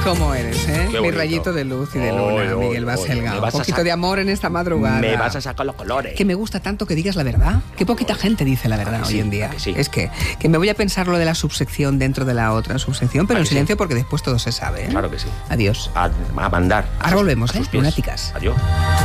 ¿Cómo eres, eh? Qué Mi bonito. rayito de luz y de luna, Miguel Baselga. Un poquito de amor en esta madrugada. Me vas a sacar los colores. Que me gusta tanto que digas la verdad. Que poquita gente dice la verdad hoy en día. Sí. Es que me voy a pensar lo de la subsección dentro de la otra subsección, pero en silencio porque después todo se sabe. ¿eh? Claro que sí. Adiós. A mandar. Ahora volvemos, a sus ¿eh? pies. Lunáticas. Adiós.